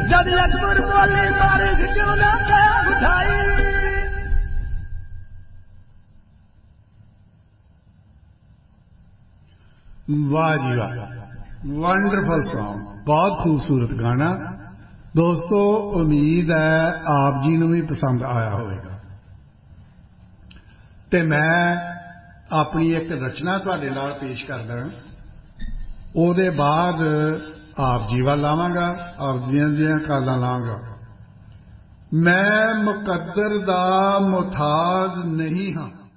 जद अकबर बोले बारिश क्यों ना उठाई। वाह जी वाह, वंडरफुल सॉन्ग, बहुत खूबसूरत गाना। दोस्तों उम्मीद है आप जी ਨੂੰ भी पसंद आया होगा। ਤੇ मैं अपनी एक रचना ਤੁਹਾਡੇ ਨਾਲ पेश करदा, ਉਹਦੇ बाद आप जी ਵੱਲ ਆਵਾਂਗਾ, आप ਦੀਆਂ ਕਾਲਾਂ ਲਾਂਗਾ। मैं मुकद्दर दा मुहताज नहीं हाँ,